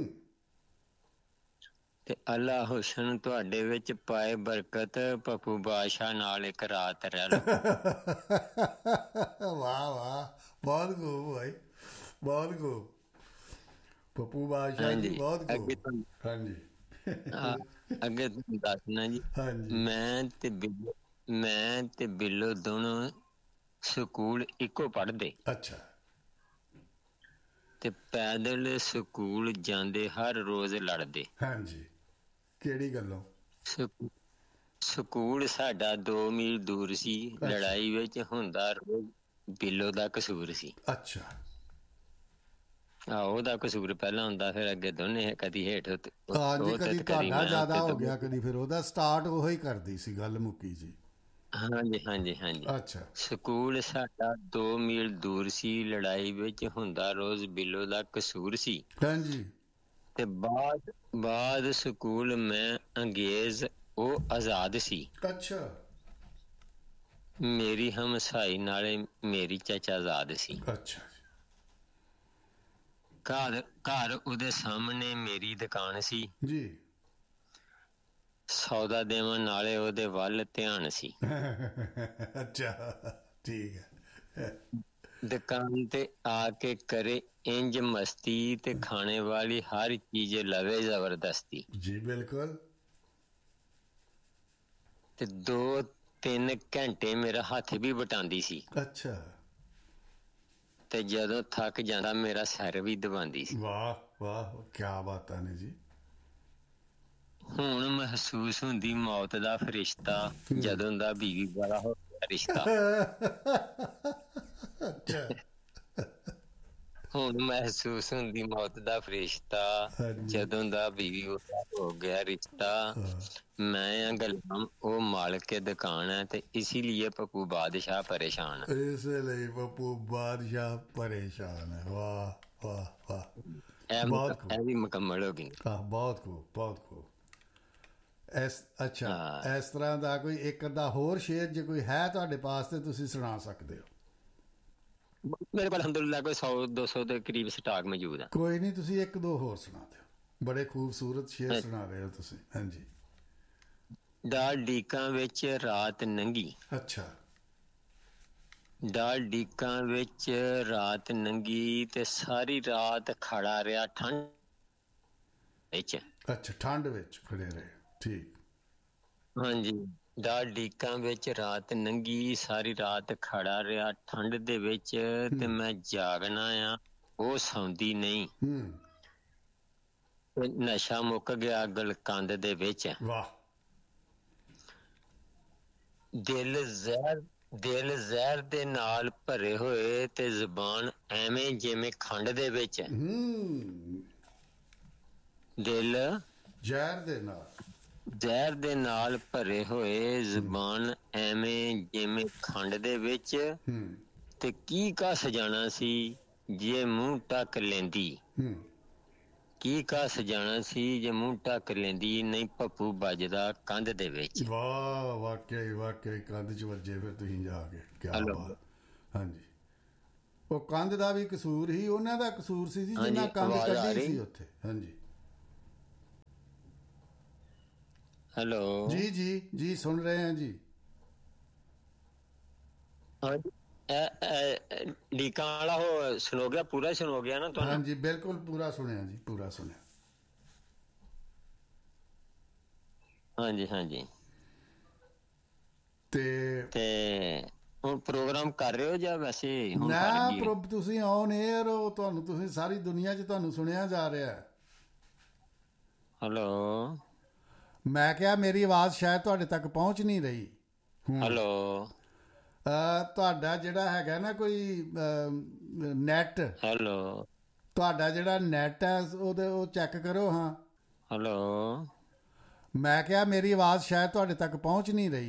ਤੇ ਅੱਲਾ ਹੁਸਨ ਤੁਹਾਡੇ ਵਿੱਚ ਪਾਏ ਬਰਕਤ ਪੱਪੂ ਬਾਦਸ਼ਾਹ ਨਾਲ ਇੱਕ ਰਾਤ ਰਹਿ ਲਓ। ਵਾਹ ਵਾਹ ਬਹੁਤ ਖੂਬ ਭਾਈ ਬਹੁਤ ਖੂਬ। ਪੱਪੂ ਬਾਦਸ਼ਾਹ ਜੀ ਬਹੁਤ ਖੂਬ। ਹਾਂਜੀ ਅੱਗੇ ਤੁਹਾਨੂੰ ਦੱਸਣਾ ਜੀ ਮੈਂ ਤੇ ਬਿੱਲੋ ਮੈਂ ਤੇ ਬਿੱਲੋ ਦੋਨੋਂ ਸਕੂਲ ਇੱਕੋ ਪੜ੍ਹਦੇ। ਅੱਛਾ। ਤੇ ਪੈਦਲ ਸਕੂਲ ਜਾਂਦੇ ਹਰ ਰੋਜ਼ ਲੜਦੇ। ਹਾਂਜੀ ਕਿਹੜੀ ਗੱਲੋਂ? ਸਕੂਲ ਸਾਡਾ ਦੋ ਮੀਲ ਦੂਰ ਸੀ ਲੜਾਈ ਵਿੱਚ ਹੁੰਦਾ ਰੋਜ਼ ਬਿੱਲੋ ਦਾ ਕਸੂਰ ਸੀ। ਅੱਛਾ। ਆਹ ਉਹਦਾ ਕਸੂਰ ਪਹਿਲਾਂ ਹੁੰਦਾ ਫਿਰ ਅੱਗੇ ਦੋਨੇ ਕਦੀ ਹੇਠ ਹਾਂਜੀ ਕਦੀ ਤੁਹਾਡਾ ਜ਼ਿਆਦਾ ਹੋ ਗਿਆ ਕਦੀ ਫਿਰ ਉਹਦਾ ਸਟਾਰਟ ਉਹੋ ਹੀ ਕਰਦੀ ਸੀ ਗੱਲ ਮੁੱਕੀ ਜੀ। ਹਾਂਜੀ ਹਾਂਜੀ ਹਾਂਜੀ। ਅੱਛਾ। ਸਕੂਲ ਸਾਡਾ ਦੋ ਮੀਲ ਦੂਰ ਸੀ ਲੜਾਈ ਵਿੱਚ ਹੁੰਦਾ ਰੋਜ਼ ਬਿੱਲੋ ਦਾ ਕਸੂਰ ਸੀ। ਹਾਂਜੀ। ਤੇ ਬਾਅਦ ਬਾਅਦ ਸਕੂਲ ਮੈਂ ਅੰਗਰੇਜ਼ ਉਹ ਆਜ਼ਾਦ ਸੀ। ਅੱਛਾ। ਮੇਰੀ ਹਮਸਾਈ ਨਾਲੇ ਮੇਰੀ ਚਾਚਾ ਆਜ਼ਾਦ ਸੀ। ਅੱਛਾ। ਘਰ ਘਰ ਉਹਦੇ ਸਾਹਮਣੇ ਮੇਰੀ ਦੁਕਾਨ ਸੀ ਜੀ। ਸੌਦਾ ਦੇਵਨ ਨਾਲੇ ਉਹਦੇ ਵੱਲ ਧਿਆਨ ਸੀ। ਅੱਛਾ ਠੀਕ ਹੈ। ਦੁਕਾਨ ਤੇ ਆ ਕੇ ਕਰੇ ਇੰਜ ਮਸਤੀ ਤੇ ਖਾਣੇ ਵਾਲੀ ਹਰ ਚੀਜ਼ ਲਵੇ ਜ਼ਬਰਦਸਤੀ। ਜੀ ਬਿਲਕੁਲ। ਤੇ ਦੋ ਤਿੰਨ ਘੰਟੇ ਮੇਰਾ ਹੱਥ ਵੀ ਵਟਾਉਂਦੀ ਸੀ। ਅੱਛਾ। ਤੇ ਜਦੋਂ ਥੱਕ ਜਾਂਦਾ ਮੇਰਾ ਸਿਰ ਵੀ ਦਬਾਉਂਦੀ ਸੀ। ਵਾਹ ਵਾਹ ਕਿਆ ਬਾਤਾਂ ਨੇ ਜੀ। ਹੁਣ ਮਹਿਸੂਸ ਹੁੰਦੀ ਮੌਤ ਦਾ ਫਰਿਸ਼ਤਾ ਜਦੋਂ ਦਾ ਬੀਵੀ ਵਾਲਾ ਹੋ ਗਿਆ ਰਿਸ਼ਤਾ। ਅੱਛਾ। ਹੁਣ ਮਹਿਸੂਸ ਹੁੰਦੀ ਮੌਤ ਦਾ ਫਰਿਸ਼ਤਾ ਜਦੋਂ ਦਾ ਬੀਵੀ ਵਾਲਾ ਹੋ ਗਿਆ ਰਿਸ਼ਤਾ। ਮੈਂ ਆ ਗੁਲਾਮ ਉਹ ਮਾਲਕ ਦੁਕਾਨ ਹੈ ਤੇ ਇਸੀ ਲਈ ਪੱਪੂ ਬਾਦਸ਼ਾਹ ਪਰੇਸ਼ਾਨ। ਇਸ ਲਈ ਪੱਪੂ ਬਾਦਸ਼ਾਹ ਪਰੇਸ਼ਾਨ ਹੈ। ਵਾਹ ਵਾਹ ਵਾਹ ਬਹੁਤ ਖੂਬ। ਇਹ ਵੀ ਮੁਕੰਮਲ ਹੋ ਗਈ। ਹਾਂ ਬਹੁਤ ਖੂਬ ਬਹੁਤ ਖੂਬ। ਇਸ ਅੱਛਾ ਇਸ ਤਰ੍ਹਾਂ ਦਾ ਕੋਈ ਇੱਕ ਅੱਧਾ ਹੋਰ ਸ਼ੇਰ ਜੇ ਕੋਈ ਹੈ ਤੁਹਾਡੇ ਪਾਸ ਤੇ ਤੁਸੀਂ ਸੁਣਾ ਸਕਦੇ ਹੋ? ਮੇਰੇ ਕੋਲ ਅਲਹਮਦੁਲਿਲਾ ਕੋਈ ਸੌ ਦੋ ਸੌ ਦੇ ਕਰੀਬ ਸਟਾਕ ਮੌਜੂਦ ਹੈ। ਕੋਈ ਨਹੀਂ ਤੁਸੀਂ ਇੱਕ ਦੋ ਹੋਰ ਸੁਣਾ ਦਿਓ। ਬੜੇ ਖੂਬਸੂਰਤ ਸ਼ੇਰ ਸੁਣਾ ਰਹੇ ਹੋ ਤੁਸੀਂ। ਹਾਂਜੀ। ਡਾਲ ਡੀਕਾਂ ਵਿੱਚ ਰਾਤ ਲੰਘੀ। ਅੱਛਾ। ਡਾਲ ਡੀਕਾਂ ਵਿੱਚ ਰਾਤ ਲੰਘੀ ਤੇ ਸਾਰੀ ਰਾਤ ਖੜਾ ਰਿਹਾ ਠੰਡ ਵਿੱਚ। ਅੱਛਾ ਠੰਡ ਵਿੱਚ ਖੜੇ ਰਹੇ ਠੀਕ। ਹਾਂਜੀ। ਡਾਲ ਡੀਕਾਂ ਵਿੱਚ ਰਾਤ ਲੰਘੀ ਸਾਰੀ ਰਾਤ ਖੜਾ ਰਿਹਾ ਠੰਡ ਦੇ ਵਿੱਚ ਤੇ ਮੈਂ ਜਾਗਣਾ ਆ ਉਹ ਸੌਂਦੀ ਨਹੀਂ। ਨਸ਼ਾ ਮੁੱਕ ਗਿਆ ਗਲਕੰਦ ਦੇ ਵਿੱਚ। ਵਾਹ। ਦਿਲ ਜ਼ਹਿਰ ਦਿਲ ਜ਼ਹਿਰ ਦੇ ਨਾਲ ਭਰੇ ਹੋਏ ਤੇ ਜ਼ੁਬਾਨ ਐਵੇਂ ਜਿਵੇਂ ਖੰਡ ਦੇ ਵਿੱਚ। ਦਿਲ ਜ਼ਹਿਰ ਦੇ ਨਾਲ ਜ਼ਹਿਰ ਦੇ ਨਾਲ ਭਰੇ ਹੋਏ ਜ਼ੁਬਾਨ ਐਵੇਂ ਜਿਵੇਂ ਖੰਡ ਦੇ ਵਿੱਚ। ਤੇ ਕੀ ਕਸ ਜਾਣਾ ਸੀ ਜੇ ਮੂੰਹ ਢੱਕ ਲੈਂਦੀ। ਕੀ ਕਸ ਜਾਣਾ ਸੀ ਜੇ ਮੂੰਹ ਢੱਕ ਲੈਂਦੀ ਨਹੀਂ ਪੱਪੂ ਵੱਜਦਾ ਕੰਧ ਦੇ ਵਿੱਚ। ਵਾਹ ਵਾਕਿਆ ਵਾਕਿਆ ਕੰਧ ਚ ਵੱਜੇ ਫਿਰ ਤੁਸੀਂ ਜਾ ਕੇ ਕਿਆ ਬਾਤ। ਹਾਂਜੀ ਉਹ ਕੰਧ ਦਾ ਵੀ ਕਸੂਰ ਹੀ ਉਹਨਾਂ ਦਾ ਕਸੂਰ ਸੀ ਜੀ ਜਿੰਨਾ ਕੰਧ ਕੱਢੀ ਸੀ ਉੱਥੇ। ਹਾਂਜੀ ਹੈਲੋ ਜੀ ਜੀ ਜੀ ਸੁਣ ਰਹੇ ਹਾਂ ਜੀ। ਹਾਂਜੀ ਡੀਕਾਂ ਵਾਲਾ ਉਹ ਸੁਣੋ ਗਿਆ ਪੂਰਾ ਸੁਣੋ ਗਿਆ ਨਾ ਤੁਹਾਨੂੰ? ਹਾਂਜੀ ਬਿਲਕੁਲ ਪੂਰਾ ਸੁਣਿਆ ਜੀ ਪੂਰਾ ਸੁਣਿਆ। ਹਾਂਜੀ ਹਾਂਜੀ। ਤੇ ਤੇ ਹੁਣ ਪ੍ਰੋਗਰਾਮ ਕਰ ਰਹੇ ਹੋ ਜਾਂ ਵੈਸੇ ਹੁਣ ਨਾ ਪ੍ਰਭ ਤੁਸੀਂ ਔਨ 에ਅਰ ਹੋ ਤੁਹਾਨੂੰ ਤੁਸੀਂ ਸਾਰੀ ਦੁਨੀਆ 'ਚ ਤੁਹਾਨੂੰ ਸੁਣਿਆ ਜਾ ਰਿਹਾ। ਹੈਲੋ ਮੈਂ ਕਿਹਾ ਮੇਰੀ ਆਵਾਜ਼ ਸ਼ਾਇਦ ਤੁਹਾਡੇ ਤੱਕ ਪਹੁੰਚ ਨਹੀਂ ਰਹੀ। ਹੈਲੋ ਤੁਹਾਡਾ ਜਿਹੜਾ ਹੈਗਾ ਨਾ ਕੋਈ ਨੈਟ, ਹੈਲੋ ਤੁਹਾਡਾ ਜਿਹੜਾ ਨੈਟ ਹੈ ਉਹਦੇ ਉਹ ਚੈੱਕ ਕਰੋ। ਹਾਂ ਹੈਲੋ ਮੈਂ ਕਿਹਾ ਮੇਰੀ ਆਵਾਜ਼ ਸ਼ਾਇਦ ਤੁਹਾਡੇ ਤੱਕ ਪਹੁੰਚ ਨਹੀਂ ਰਹੀ।